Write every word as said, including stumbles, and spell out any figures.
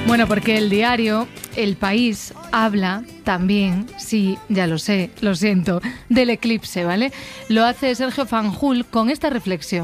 Bueno, porque el diario El País habla también, sí, ya lo sé, lo siento, del eclipse, ¿vale? Lo hace Sergio Fanjul con esta reflexión.